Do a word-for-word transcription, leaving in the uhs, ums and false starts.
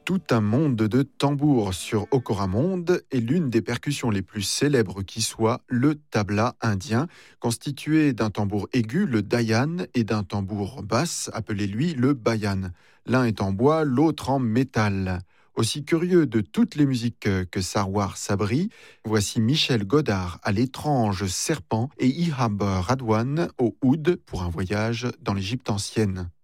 Tout un monde de tambours sur Okoramonde est l'une des percussions les plus célèbres qui soit, le tabla indien, constitué d'un tambour aigu, le dayan, et d'un tambour basse, appelé lui le bayan. L'un est en bois, l'autre en métal. Aussi curieux de toutes les musiques que Sarwar Sabri, voici Michel Godard à l'étrange serpent et Ihab Radwan au oud pour un voyage dans l'Égypte ancienne.